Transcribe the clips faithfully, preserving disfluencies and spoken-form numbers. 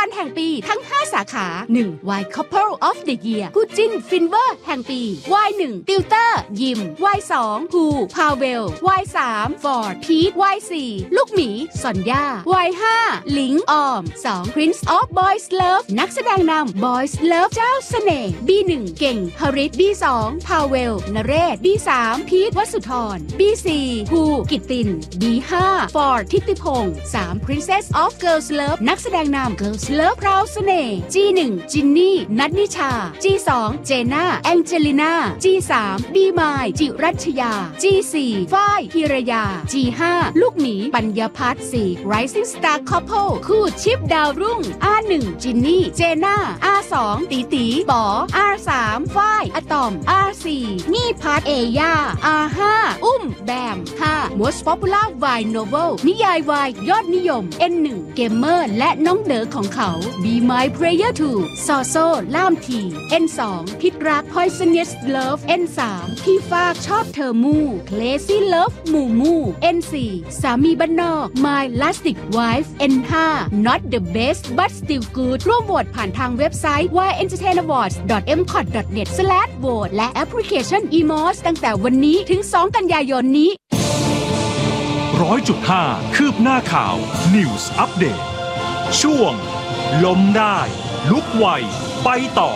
วัลแห่งปีทั้งห้าสาขา หนึ่ง วาย Couple of the Year คู่จิ้นฟินเวอร์แห่งปี วาย หนึ่ง ติวเตอร์ยิม วาย สอง ฮูพาเวล วาย สาม ฟอร์ดพีท วาย สี่ ลูกหมีซอนย่า วาย ห้า หลิงออม สอง Prince of Boys Love นักแสดงนำ Boys Love เจ้าเสน่ห์ บี หนึ่ง เก่งฮริต บี สอง พาเวล นเรศ บี สาม พีท วสุธร บี สี่ ฮูกิตติน บี ห้า ฟอร์ดทิติพงษ์ สาม Princess of Girls Love นักแสดงนำ Girls Love พราวเสน่ห์ จี หนึ่ง จินนี่ นัทนิชา จี สอง เจน่า แองเจลิน่า จี สาม บีมาย จิรัชยา จี สี่ ฝ้ายพิรยา จี ห้า ลูกหมีปัญญพัฒน์ สี่ Rising Star Couple คู่ชิปดาวรุ่ง อาร์ หนึ่ง จินนี่ เจน่า อาร์ สอง ตีตีป๋อ อาร์ สาม ฝ้ายอะตอม อาร์ สี่ นี่พัทเอย่า อาร์ ห้า อุ้มแบม ห้า Most Popular Wine Novel นิยายวายยอดนิยม เอ็น หนึ่ง เกมเมอร์และน้องเด๋อของเขา Be My Prayer ทู ซอโซล่ามที เอ็น สอง พิษรัก Poisonous Love เอ็น สาม พี่ฟากชอบเธอมู่ Crazy Love มูมู เอ็น สี่ สามีบ้านนอก My Lastic Wife เอ็น ห้า Not the Best But Still Good ร่วมโหวตผ่านทางเว็บไซต์ วาย เอ็นเตอร์เทน อวอร์ดส์ ดอท เอ็ม คอท ดอท เน็ต สแลช โหวต และแอปพลิเคชัน อี เอ็ม โอ เอส ตั้งแต่วันนี้ถึง สอง กันยายนนี้ร้อยจุดห้า คืบหน้าข่าว News Update ช่วงล้มได้ลุกไวไปต่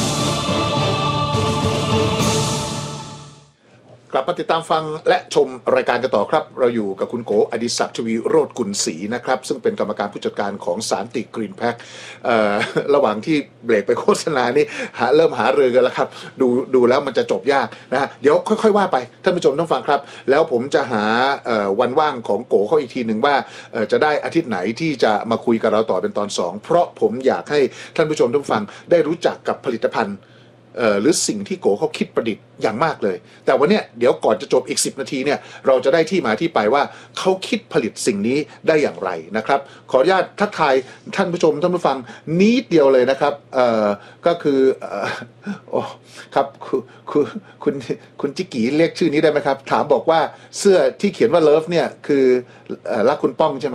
อกลับมาติดตามฟังและชมรายการกันต่อครับเราอยู่กับคุณโกอดิศักดิ์ชวีโรจน์กุลศรีนะครับซึ่งเป็นกรรมการผู้จัดการของสานติกรีนแพ็คระหว่างที่เบรกไปโฆษณานี่หาเริ่มหาเรือกันแล้วครับดูดูแล้วมันจะจบยากนะฮะเดี๋ยวค่อยๆว่าไปท่านผู้ชมต้องฟังครับแล้วผมจะหาวันว่างของโกเขาอีกทีหนึ่งว่าจะได้อาทิตย์ไหนที่จะมาคุยกับเราต่อเป็นตอนสองเพราะผมอยากให้ท่านผู้ชมต้องฟังได้รู้จักกับผลิตภัณฑ์หรือสิ่งที่โกเขาคิดประดิษฐ์อย่างมากเลยแต่วันนี้เดี๋ยวก่อนจะจบอีกสิบนาทีเนี่ยเราจะได้ที่มาที่ไปว่าเขาคิดผลิตสิ่งนี้ได้อย่างไรนะครับขออนุญาตทักทายท่านผู้ชมท่านผู้ฟังนิดเดียวเลยนะครับเอ่อก็คือเอ่อโอ้ครับคุณคุณคุณคุณจิกีเรียกชื่อนี้ได้ไหมครับถามบอกว่าเสื้อที่เขียนว่าเลิฟเนี่ยคือรักคุณป้องใช่ไหม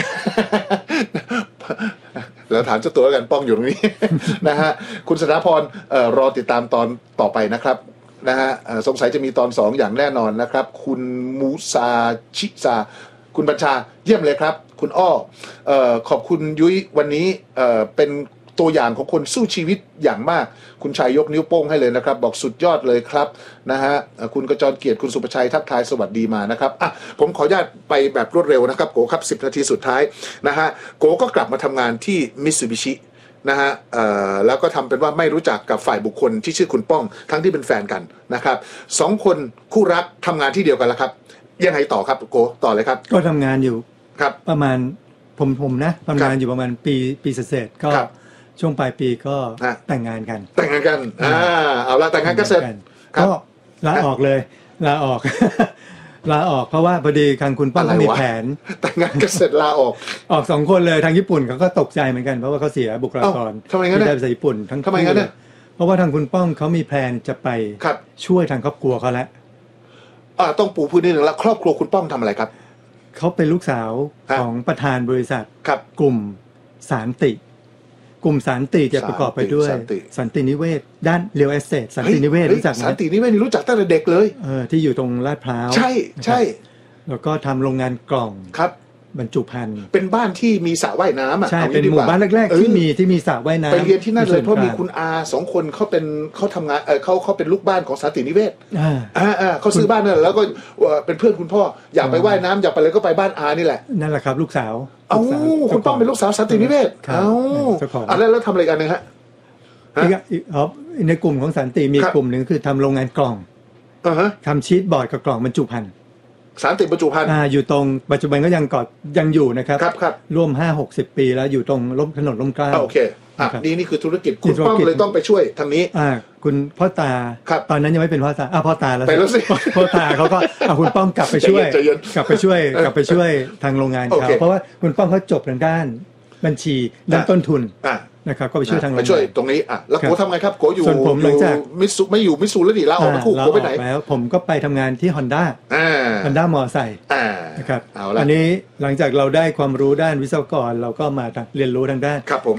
แล้วถามเจ้าตัวกันป้องอยู่ตรงนี้ นะฮะคุณสถาพรเอ่อรอติดตามตอนต่อไปนะครับนะฮะสงสัยจะมีตอนสองอย่างแน่นอนนะครับคุณมูซาชิซาคุณบัญชาเยี่ยมเลยครับคุณอ้อเอ่อขอบคุณยุ้ยวันนี้เอ่อเป็นตัวอย่างของคนสู้ชีวิตอย่างมากคุณชัยยกนิ้วโป้งให้เลยนะครับบอกสุดยอดเลยครับนะฮะคุณกระจรเกียรติคุณสุประชัยทักทายสวัสดีมานะครับอ่ะผมขออนุญาตไปแบบรวดเร็วนะครับโกครับสิบนาทีสุดท้ายนะฮะโกก็กลับมาทำงานที่มิตซูบิชินะฮะเอ่อแล้วก็ทำเป็นว่าไม่รู้จักกับฝ่ายบุคคลที่ชื่อคุณป้องทั้งที่เป็นแฟนกันนะครับสองคนคู่รักทำงานที่เดียวกันแล้วครับยังไงต่อครับโกต่อเลยครับก็ทำงานอยู่ครับประมาณผมผมนะทำงานอยู่ประมาณปีปีเศษก็ช่วงปลายปีก็แต่งงานกันแต่งงานกันอ่าเอาละแต่งงานก็เสร็จก็ลาออกเลยลาออกลาออกเพราะว่าพอดีทางคุณป้องมีแผนแต่งงานก็เสร็จลาออกออกสองคนเลยทางญี่ปุ่นเขาก็ตกใจเหมือนกันเพราะว่าเขาเสียบุคลากรที่ได้ภาษาญี่ปุ่นทั้งคู่เลยเพราะว่าทางคุณป้องเขามีแผนจะไปช่วยทางครอบครัวเขาแล้วอ่าต้องปูพื้นนิดนึงแล้วครอบครัวคุณป้องทำอะไรครับเขาเป็นลูกสาวของประธานบริษัทกลุ่มสานติกลุ่มสันติจะประกอบไปด้วยสันตินิเวศด้านเรียลเอสเตทสันตินิเวศรู้จักไหมสันตินิเวศนี่รู้จักตั้งแต่เด็กเลยเออที่อยู่ตรงลาดพร้าวใช่ใช่แล้วก็ทำโรงงานกล่องครับบรรจุภัณฑ์เป็นบ้านที่มีสระว่ายน้ำอ่ะใช่เป็นหมู่บ้านแรกๆที่มีที่มีสระว่ายน้ำไปเรียนที่นั่นเลยเพราะมีคุณอาสองคนเขาเป็นเขาทำงานเออเขาเขาเป็นลูกบ้านของสันตินิเวศอ่าอ่าเขาซื้อบ้านนั่นแล้วก็เป็นเพื่อนคุณพ่ออยากไปว่ายน้ำอยากไปเลยก็ไปบ้านอานี่แหละนั่นแหละครับลูกสาวเอ้าคุณป้องเป็นลูกสาวสันตินิเวศเอ้าอ่ะแล้วแล้วทำอะไรกันนึงฮะอีกอ๋อในกลุ่มของสันติมีกลุ่มหนึ่งคือทำโรงงานกล่องทำชีทบอร์ดกับกล่องบรรจุภัณฑ์สันติบรรจุภัณฑ์อ่าอยู่ตรงปัจจุบันก็ยังกอดยังอยู่นะครับครับครับร่วม ห้าหกสิบ ปีแล้วอยู่ตรงร่มถนนร่มเกล้าโอเคอ่ะนี่นี่คือธุรกิจคุณป้องเลยต้องไปช่วยทางนี้อ่าคุณพ่อตาตอนนั้นยังไม่เป็นพ่อตาอ่ะพ่อตาแล้วไปแล้วสิพ่อตาเขาก็เอาคุณป้องกลับไปช่วยกลับไปช่วยกลับไปช่วยทางโรงงานเขาเพราะว่าคุณป้องเขาจบทางด้านบัญชีด้านต้นทุนนะครับก็ไปช่วยทางโรงงานไปช่วยตรงนี้อ่ะแล้วโกทำไงครับโกอยู่ส่วนผมหลังจากมิตซูไม่อยู่มิตซูแล้วดิลาออกมาคู่โกไปไหนแล้วผมก็ไปทำงานที่ Honda Honda มอไซค์นะครับอันนี้หลังจากเราได้ความรู้ด้านวิศวกรเราก็มาเรียนรู้ทางด้าน